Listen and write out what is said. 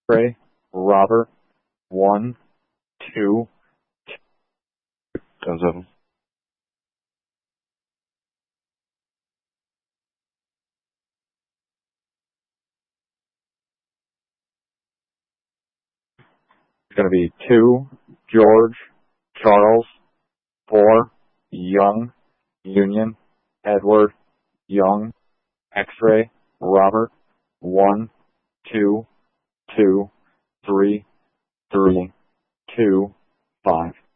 Ray, Robert, 1, 2, those of them. It's going to be 2, George, Charles, 4, Young, Union, Edward, Young, X-Ray, Robert, 1, 2, 2, 3, 3, 2, 5.